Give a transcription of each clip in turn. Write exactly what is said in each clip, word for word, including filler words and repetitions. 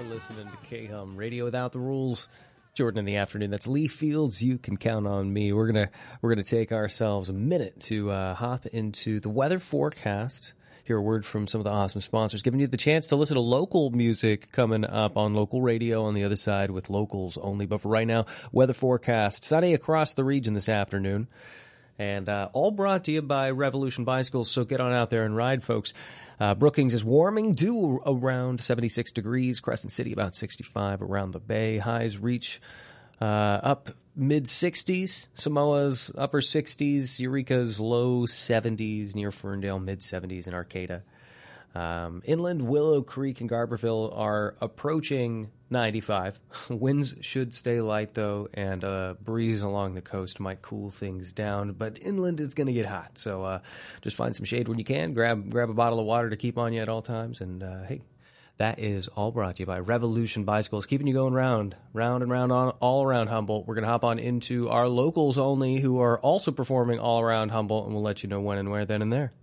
listening to K-Hum Radio Without the Rules. Jordan in the afternoon. That's Lee Fields. You can count on me. We're gonna we're gonna take ourselves a minute to uh, hop into the weather forecast. Hear a word from some of the awesome sponsors, giving you the chance to listen to local music coming up on local radio on the other side with locals only. But for right now, weather forecast. Sunny across the region this afternoon. And uh, all brought to you by Revolution Bicycles, so get on out there and ride, folks. Uh, Brookings is warming, dew around seventy-six degrees. Crescent City about sixty-five around the bay. Highs reach uh, up mid-sixties. Samoa's upper sixties. Eureka's low seventies. Near Ferndale, mid-seventies in Arcata. Um, inland, Willow Creek and Garberville are approaching ninety-five. Winds should stay light, though, and a breeze along the coast might cool things down. But inland, it's going to get hot. So uh, just find some shade when you can. Grab grab a bottle of water to keep on you at all times. And, uh, hey, that is all brought to you by Revolution Bicycles, keeping you going round, round and round on all around Humboldt. We're going to hop on into our locals only, who are also performing all around Humboldt, and we'll let you know when and where, then and there.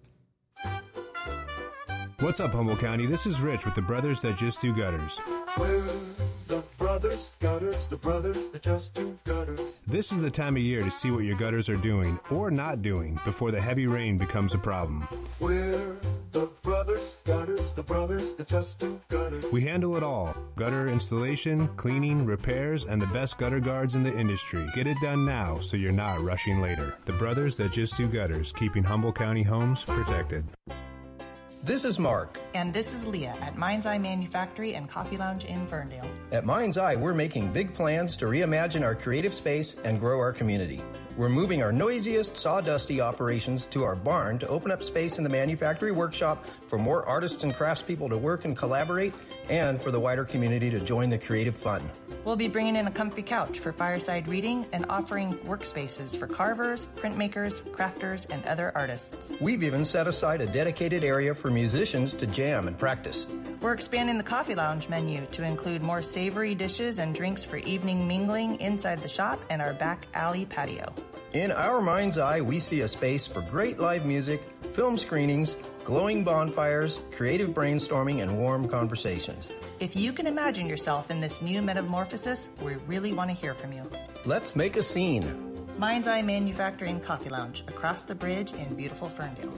What's up, Humboldt County? This is Rich with the Brothers That Just Do Gutters. We're the Brothers Gutters, the Brothers That Just Do Gutters. This is the time of year to see what your gutters are doing or not doing before the heavy rain becomes a problem. We're the Brothers Gutters, the Brothers That Just Do Gutters. We handle it all. Gutter installation, cleaning, repairs, and the best gutter guards in the industry. Get it done now so you're not rushing later. The Brothers That Just Do Gutters, keeping Humboldt County homes protected. This is Mark. And this is Leah at Mind's Eye Manufactory and Coffee Lounge in Ferndale. At Mind's Eye, we're making big plans to reimagine our creative space and grow our community. We're moving our noisiest, sawdusty operations to our barn to open up space in the manufactory workshop for more artists and craftspeople to work and collaborate, and for the wider community to join the creative fun. We'll be bringing in a comfy couch for fireside reading and offering workspaces for carvers, printmakers, crafters, and other artists. We've even set aside a dedicated area for musicians to jam and practice. We're expanding the Coffee Lounge menu to include more savory dishes and drinks for evening mingling inside the shop and our back alley patio. In our Mind's Eye, we see a space for great live music, film screenings, glowing bonfires, creative brainstorming, and warm conversations. If you can imagine yourself in this new metamorphosis, we really want to hear from you. Let's make a scene. Mind's Eye Manufacturing Coffee Lounge, across the bridge in beautiful Ferndale.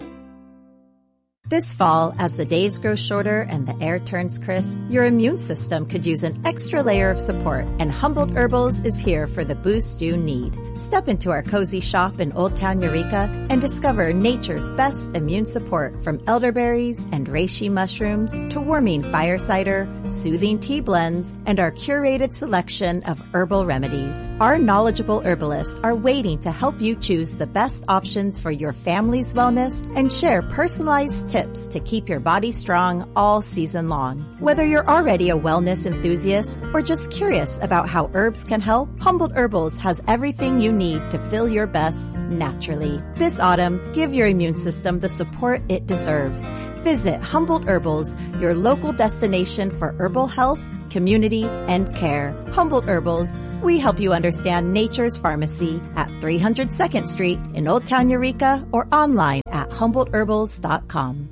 This fall, as the days grow shorter and the air turns crisp, your immune system could use an extra layer of support, and Humboldt Herbals is here for the boost you need. Step into our cozy shop in Old Town Eureka and discover nature's best immune support, from elderberries and reishi mushrooms to warming fire cider, soothing tea blends, and our curated selection of herbal remedies. Our knowledgeable herbalists are waiting to help you choose the best options for your family's wellness and share personalized tips tips to keep your body strong all season long. Whether you're already a wellness enthusiast or just curious about how herbs can help, Humboldt Herbals has everything you need to feel your best naturally. This autumn, give your immune system the support it deserves. Visit Humboldt Herbals, your local destination for herbal health, community, and care. Humboldt Herbals. We help you understand nature's pharmacy at three hundred second Street in Old Town Eureka or online at humboldt herbals dot com.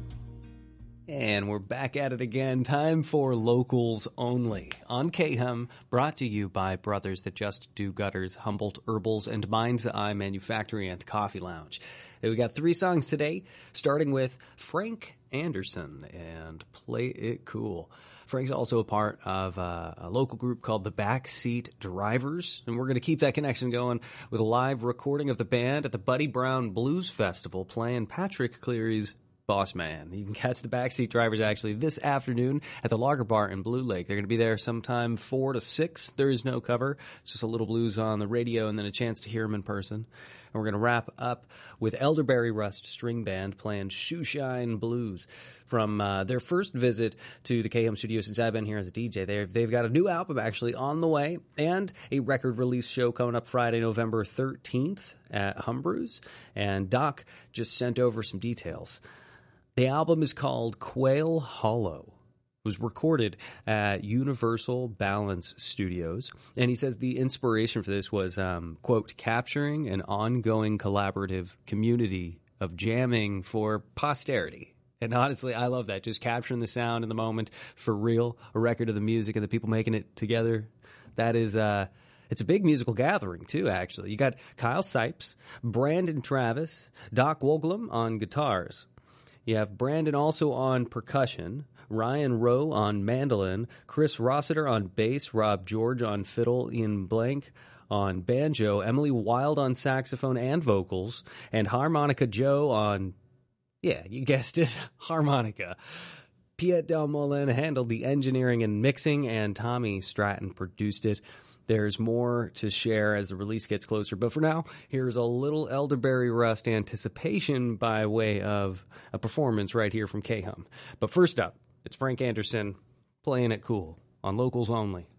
And we're back at it again. Time for Locals Only on K-Hum, brought to you by Brothers That Just Do Gutters, Humboldt Herbals, and Mind's Eye Manufacturing and Coffee Lounge. And we got three songs today, starting with Frank Anderson and Play It Cool. Frank's also a part of a, a local group called the Backseat Drivers, and we're going to keep that connection going with a live recording of the band at the Buddy Brown Blues Festival, playing Patrick Cleary's Boss Man. You can catch the Backseat Drivers actually this afternoon at the Lager Bar in Blue Lake. They're going to be there sometime four to six. There is no cover. It's just a little blues on the radio and then a chance to hear them in person. And we're going to wrap up with Elderberry Rust String Band playing Shoeshine Blues. From uh, their first visit to the K-Hum studio since I've been here as a D J. They've, they've got a new album actually on the way and a record release show coming up Friday, November thirteenth at Humbrew's. And Doc just sent over some details. The album is called Quail Hollow. It was recorded at Universal Balance Studios. And he says the inspiration for this was, um, quote, capturing an ongoing collaborative community of jamming for posterity. And honestly, I love that. Just capturing the sound in the moment for real, a record of the music and the people making it together. That is, uh, it's a big musical gathering, too, actually. You got Kyle Sipes, Brandon Travis, Doc Woglum on guitars. You have Brandon also on percussion, Ryan Rowe on mandolin, Chris Rossiter on bass, Rob George on fiddle, Ian Blank on banjo, Emily Wild on saxophone and vocals, and Harmonica Joe on, yeah, you guessed it, harmonica. Piet Del Molin handled the engineering and mixing, and Tommy Stratton produced it. There's more to share as the release gets closer, but for now, here's a little Elderberry Rust anticipation by way of a performance right here from K-Hum. But first up, it's Frank Anderson playing it cool on Locals Only.